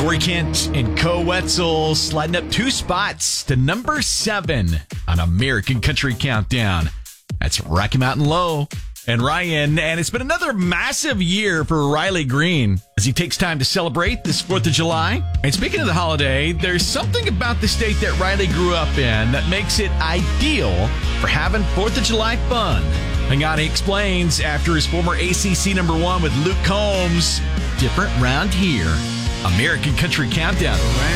Corey Kent and Co Wetzel sliding up 2 spots to number 7 on American Country Countdown. That's Rocky Mountain Low and Ryan. And it's been another massive year for Riley Green as he takes time to celebrate this 4th of July. And speaking of the holiday, there's something about the state that Riley grew up in that makes it ideal for having 4th of July fun. Hang on, he explains after his former ACC number 1 with Luke Combs. Different round here. American Country Countdown.